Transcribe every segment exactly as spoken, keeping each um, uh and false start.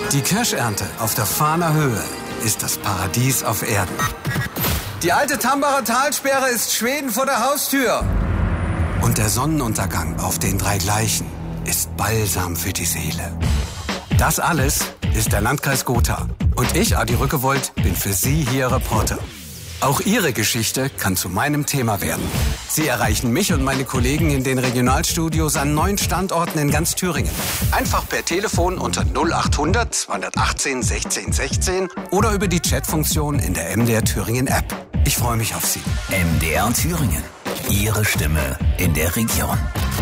Die Kirschernte auf der Fahner Höhe ist das Paradies auf Erden. Die alte Tambacher Talsperre ist Schweden vor der Haustür. Und der Sonnenuntergang auf den drei Gleichen ist Balsam für die Seele. Das alles ist der Landkreis Gotha. Und ich, Adi Rückewold, bin für Sie hier Reporter. Auch Ihre Geschichte kann zu meinem Thema werden. Sie erreichen mich und meine Kollegen in den Regionalstudios an neun Standorten in ganz Thüringen. Einfach per Telefon unter null achthundert zweihundertachtzehn sechzehn sechzehn oder über die Chatfunktion in der M D R Thüringen App. Ich freue mich auf Sie. M D R Thüringen. Ihre Stimme in der Region.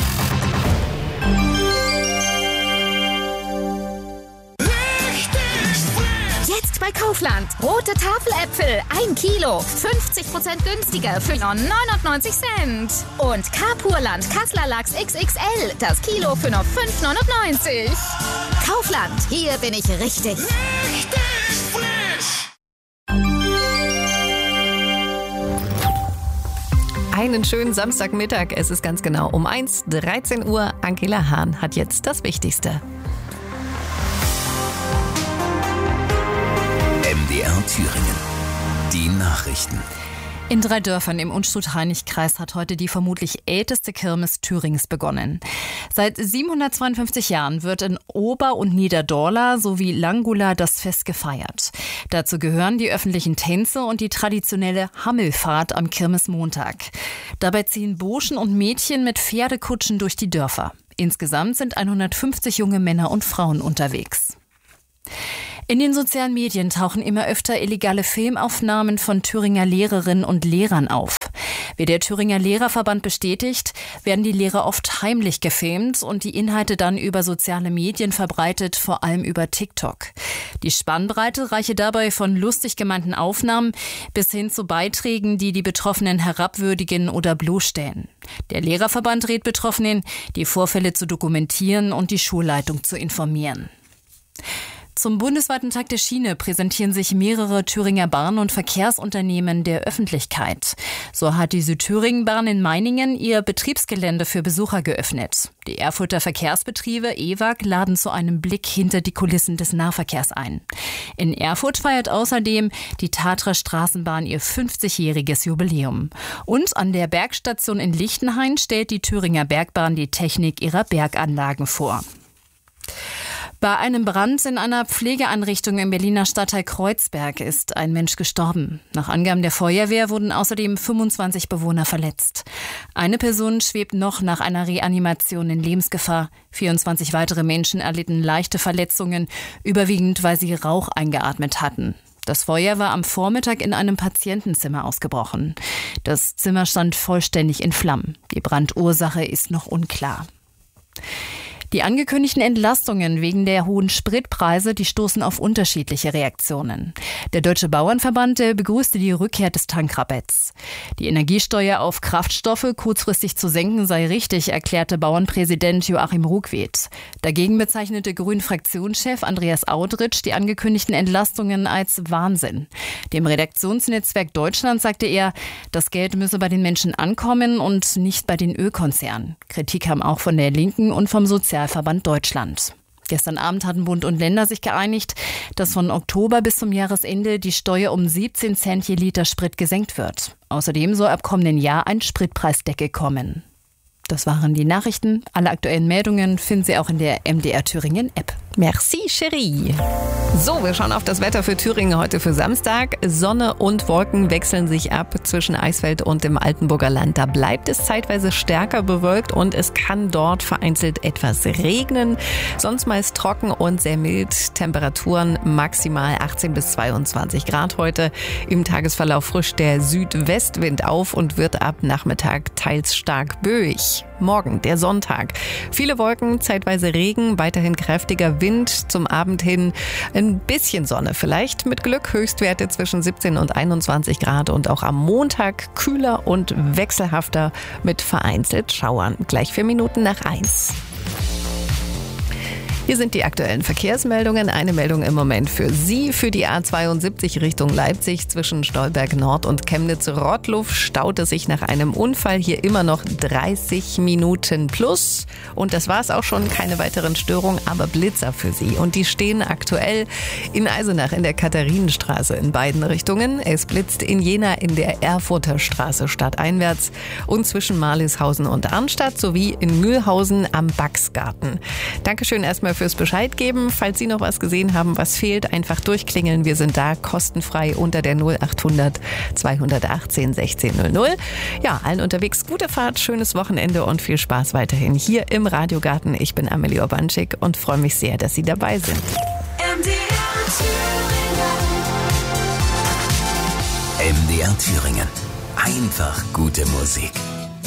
Jetzt bei Kaufland. Rote Tafeläpfel, ein Kilo. fünfzig Prozent günstiger für nur neunundneunzig Cent. Und Carpurland Kassler Lachs X X L. Das Kilo für nur fünf neunundneunzig. Kaufland, hier bin ich richtig. Richtig frisch. Einen schönen Samstagmittag. Es ist ganz genau um eins Uhr dreizehn Uhr. Angela Hahn hat jetzt das Wichtigste. M D R Thüringen. Die Nachrichten. In drei Dörfern im Unstrut-Hainich-Kreis hat heute die vermutlich älteste Kirmes Thürings begonnen. Seit siebenhundertzweiundfünfzig Jahren wird in Ober- und Niederdorla sowie Langula das Fest gefeiert. Dazu gehören die öffentlichen Tänze und die traditionelle Hammelfahrt am Kirmesmontag. Dabei ziehen Burschen und Mädchen mit Pferdekutschen durch die Dörfer. Insgesamt sind hundertfünfzig junge Männer und Frauen unterwegs. In den sozialen Medien tauchen immer öfter illegale Filmaufnahmen von Thüringer Lehrerinnen und Lehrern auf. Wie der Thüringer Lehrerverband bestätigt, werden die Lehrer oft heimlich gefilmt und die Inhalte dann über soziale Medien verbreitet, vor allem über TikTok. Die Spannbreite reiche dabei von lustig gemeinten Aufnahmen bis hin zu Beiträgen, die die Betroffenen herabwürdigen oder bloßstellen. Der Lehrerverband rät Betroffenen, die Vorfälle zu dokumentieren und die Schulleitung zu informieren. Zum bundesweiten Tag der Schiene präsentieren sich mehrere Thüringer Bahn- und Verkehrsunternehmen der Öffentlichkeit. So hat die Südthüringen-Bahn in Meiningen ihr Betriebsgelände für Besucher geöffnet. Die Erfurter Verkehrsbetriebe E W A G laden zu einem Blick hinter die Kulissen des Nahverkehrs ein. In Erfurt feiert außerdem die Tatra Straßenbahn ihr fünfzigjähriges Jubiläum. Und an der Bergstation in Lichtenhain stellt die Thüringer Bergbahn die Technik ihrer Berganlagen vor. Bei einem Brand in einer Pflegeeinrichtung im Berliner Stadtteil Kreuzberg ist ein Mensch gestorben. Nach Angaben der Feuerwehr wurden außerdem fünfundzwanzig Bewohner verletzt. Eine Person schwebt noch nach einer Reanimation in Lebensgefahr. vierundzwanzig weitere Menschen erlitten leichte Verletzungen, überwiegend weil sie Rauch eingeatmet hatten. Das Feuer war am Vormittag in einem Patientenzimmer ausgebrochen. Das Zimmer stand vollständig in Flammen. Die Brandursache ist noch unklar. Die angekündigten Entlastungen wegen der hohen Spritpreise, die stoßen auf unterschiedliche Reaktionen. Der Deutsche Bauernverband, der begrüßte die Rückkehr des Tankrabatts. Die Energiesteuer auf Kraftstoffe kurzfristig zu senken sei richtig, erklärte Bauernpräsident Joachim Ruckwied. Dagegen bezeichnete Grünen-Fraktionschef Andreas Audritsch die angekündigten Entlastungen als Wahnsinn. Dem Redaktionsnetzwerk Deutschland sagte er, das Geld müsse bei den Menschen ankommen und nicht bei den Ölkonzernen. Kritik kam auch von der Linken und vom Sozialverband Deutschland. Gestern Abend hatten Bund und Länder sich geeinigt, dass von Oktober bis zum Jahresende die Steuer um siebzehn Cent je Liter Sprit gesenkt wird. Außerdem soll ab kommenden Jahr ein Spritpreisdeckel kommen. Das waren die Nachrichten. Alle aktuellen Meldungen finden Sie auch in der M D R Thüringen App. Merci, Cherie. So, wir schauen auf das Wetter für Thüringen heute für Samstag. Sonne und Wolken wechseln sich ab zwischen Eisfeld und dem Altenburger Land. Da bleibt es zeitweise stärker bewölkt und es kann dort vereinzelt etwas regnen. Sonst meist trocken und sehr mild. Temperaturen maximal achtzehn bis zweiundzwanzig Grad heute. Im Tagesverlauf frischt der Südwestwind auf und wird ab Nachmittag teils stark böig. Morgen, der Sonntag. Viele Wolken, zeitweise Regen, weiterhin kräftiger Wind. Zum Abend hin ein bisschen Sonne. Vielleicht mit Glück Höchstwerte zwischen siebzehn und einundzwanzig Grad. Und auch am Montag kühler und wechselhafter mit vereinzelt Schauern. Gleich vier Minuten nach eins. Hier sind die aktuellen Verkehrsmeldungen. Eine Meldung im Moment für Sie. Für die A zweiundsiebzig Richtung Leipzig zwischen Stolberg Nord und Chemnitz-Rottluff staut es sich nach einem Unfall. Hier immer noch dreißig Minuten plus. Und das war es auch schon. Keine weiteren Störungen, aber Blitzer für Sie. Und die stehen aktuell in Eisenach in der Katharinenstraße in beiden Richtungen. Es blitzt in Jena in der Erfurter Straße stadteinwärts und zwischen Marlishausen und Arnstadt sowie in Mühlhausen am Baxgarten. Dankeschön erstmal fürs Bescheid geben. Falls Sie noch was gesehen haben, was fehlt, einfach durchklingeln. Wir sind da kostenfrei unter der null acht hundert zweihundertachtzehn sechzehn null null. Ja, allen unterwegs gute Fahrt, schönes Wochenende und viel Spaß weiterhin hier im Radiogarten. Ich bin Amelie Urbanczyk und freue mich sehr, dass Sie dabei sind. M D R Thüringen. Einfach gute Musik.